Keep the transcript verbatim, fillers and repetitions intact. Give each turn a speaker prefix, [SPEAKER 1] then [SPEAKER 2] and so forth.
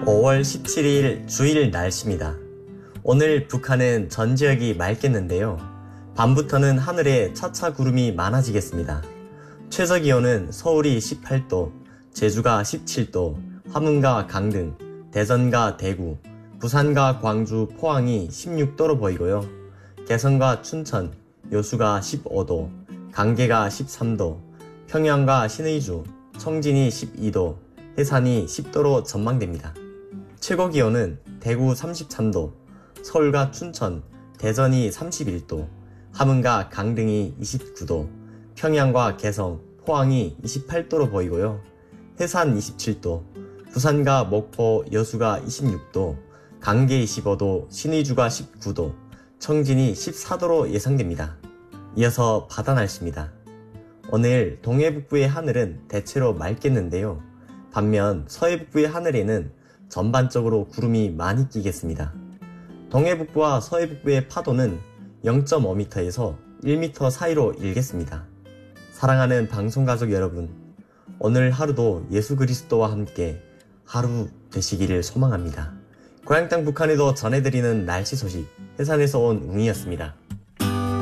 [SPEAKER 1] 오월 십칠일 주일 날씨입니다. 오늘 북한은 전 지역이 맑겠는데요. 밤부터는 하늘에 차차 구름이 많아지겠습니다. 최저기온은 서울이 십팔도, 제주가 십칠도, 화문과 강릉, 대전과 대구, 부산과 광주, 포항이 십육도로 보이고요. 개성과 춘천, 여수가 십오도, 강계가 십삼도, 평양과 신의주, 청진이 십이도, 해산이 십도로 전망됩니다. 최고기온은 대구 삼십삼도, 서울과 춘천, 대전이 삼십일도, 함흥과 강릉이 이십구도, 평양과 개성, 포항이 이십팔도로 보이고요. 해산 이십칠도, 부산과 목포, 여수가 이십육도, 강계 이십오도, 신의주가 십구도, 청진이 십사도로 예상됩니다. 이어서 바다 날씨입니다. 오늘 동해북부의 하늘은 대체로 맑겠는데요. 반면 서해북부의 하늘에는 전반적으로 구름이 많이 끼겠습니다. 동해북부와 서해북부의 파도는 영점오 미터에서 일 미터 사이로 일겠습니다. 사랑하는 방송가족 여러분, 오늘 하루도 예수 그리스도와 함께 하루 되시기를 소망합니다. 고향 땅 북한에도 전해드리는 날씨 소식, 해산에서 온 웅이었습니다.